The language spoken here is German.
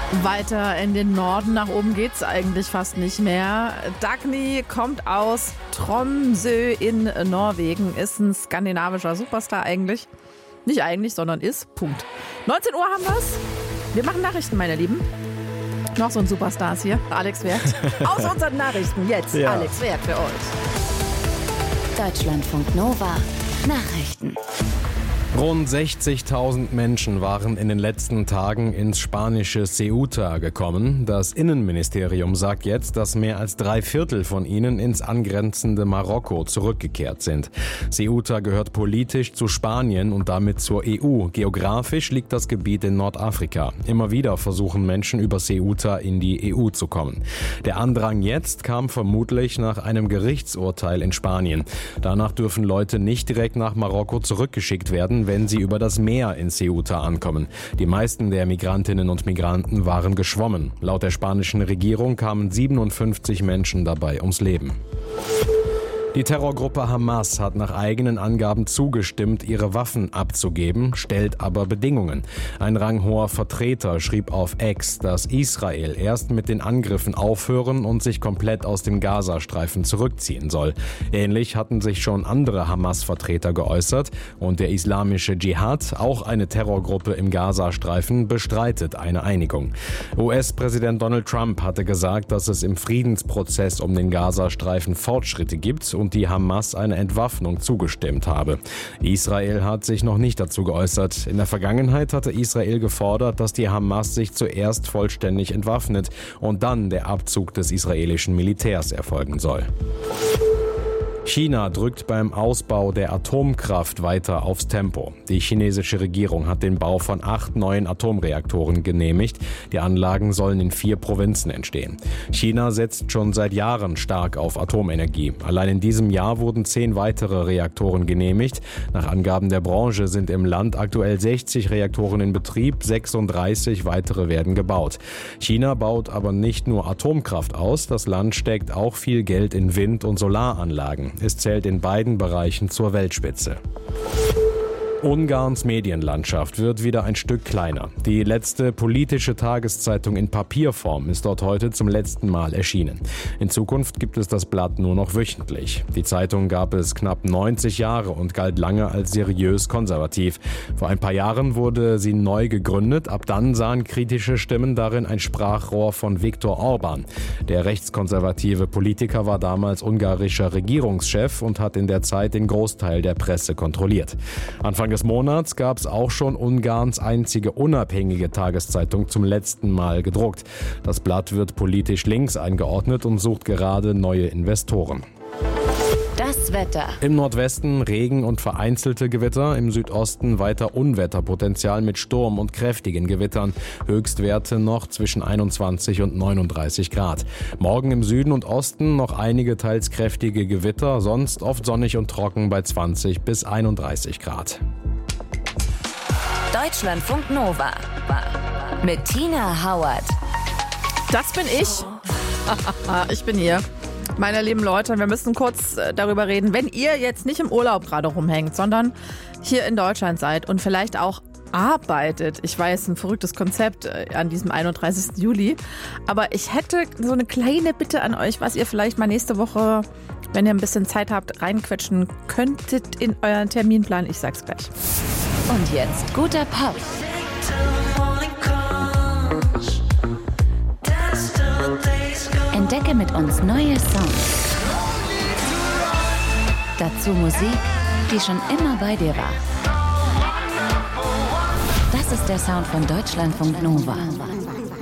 Weiter in den Norden, nach oben geht's eigentlich fast nicht mehr. Dagny kommt aus Tromsø in Norwegen, ist ein skandinavischer Superstar eigentlich. Nicht eigentlich, sondern ist. Punkt. 19 Uhr haben wir's. Wir machen Nachrichten, meine Lieben. Noch so ein Superstars hier, Alex Werth. Aus unseren Nachrichten jetzt, ja. Alex Werth für euch. Deutschlandfunk Nova, Nachrichten. Rund 60.000 Menschen waren in den letzten Tagen ins spanische Ceuta gekommen. Das Innenministerium sagt jetzt, dass mehr als 3/4 von ihnen ins angrenzende Marokko zurückgekehrt sind. Ceuta gehört politisch zu Spanien und damit zur EU. Geografisch liegt das Gebiet in Nordafrika. Immer wieder versuchen Menschen über Ceuta in die EU zu kommen. Der Andrang jetzt kam vermutlich nach einem Gerichtsurteil in Spanien. Danach dürfen Leute nicht direkt nach Marokko zurückgeschickt werden, wenn sie über das Meer in Ceuta ankommen. Die meisten der Migrantinnen und Migranten waren geschwommen. Laut der spanischen Regierung kamen 57 Menschen dabei ums Leben. Die Terrorgruppe Hamas hat nach eigenen Angaben zugestimmt, ihre Waffen abzugeben, stellt aber Bedingungen. Ein ranghoher Vertreter schrieb auf X, dass Israel erst mit den Angriffen aufhören und sich komplett aus dem Gazastreifen zurückziehen soll. Ähnlich hatten sich schon andere Hamas-Vertreter geäußert und der islamische Dschihad, auch eine Terrorgruppe im Gazastreifen, bestreitet eine Einigung. US-Präsident Donald Trump hatte gesagt, dass es im Friedensprozess um den Gazastreifen Fortschritte gibt und die Hamas eine Entwaffnung zugestimmt habe. Israel hat sich noch nicht dazu geäußert. In der Vergangenheit hatte Israel gefordert, dass die Hamas sich zuerst vollständig entwaffnet und dann der Abzug des israelischen Militärs erfolgen soll. China drückt beim Ausbau der Atomkraft weiter aufs Tempo. Die chinesische Regierung hat den Bau von 8 neuen Atomreaktoren genehmigt. Die Anlagen sollen in 4 Provinzen entstehen. China setzt schon seit Jahren stark auf Atomenergie. Allein in diesem Jahr wurden 10 weitere Reaktoren genehmigt. Nach Angaben der Branche sind im Land aktuell 60 Reaktoren in Betrieb, 36 weitere werden gebaut. China baut aber nicht nur Atomkraft aus, das Land steckt auch viel Geld in Wind- und Solaranlagen. Es zählt in beiden Bereichen zur Weltspitze. Ungarns Medienlandschaft wird wieder ein Stück kleiner. Die letzte politische Tageszeitung in Papierform ist dort heute zum letzten Mal erschienen. In Zukunft gibt es das Blatt nur noch wöchentlich. Die Zeitung gab es knapp 90 Jahre und galt lange als seriös konservativ. Vor ein paar Jahren wurde sie neu gegründet. Ab dann sahen kritische Stimmen darin ein Sprachrohr von Viktor Orbán. Der rechtskonservative Politiker war damals ungarischer Regierungschef und hat in der Zeit den Großteil der Presse kontrolliert. Anfang des Monats gab es auch schon Ungarns einzige unabhängige Tageszeitung zum letzten Mal gedruckt. Das Blatt wird politisch links eingeordnet und sucht gerade neue Investoren. Das Wetter. Im Nordwesten Regen und vereinzelte Gewitter, im Südosten weiter Unwetterpotenzial mit Sturm und kräftigen Gewittern. Höchstwerte noch zwischen 21 und 39 Grad. Morgen im Süden und Osten noch einige teils kräftige Gewitter, sonst oft sonnig und trocken bei 20 bis 31 Grad. Deutschlandfunk Nova mit Tina Hauert. Das bin ich. Ich bin hier. Meine lieben Leute, wir müssen kurz darüber reden, wenn ihr jetzt nicht im Urlaub gerade rumhängt, sondern hier in Deutschland seid und vielleicht auch arbeitet. Ich weiß, ein verrücktes Konzept an diesem 31. Juli. Aber ich hätte so eine kleine Bitte an euch, was ihr vielleicht mal nächste Woche, wenn ihr ein bisschen Zeit habt, reinquetschen könntet in euren Terminplan. Ich sag's gleich. Und jetzt guter Pop. Entdecke mit uns neue Songs. Dazu Musik, die schon immer bei dir war. Das ist der Sound von Deutschlandfunk Nova.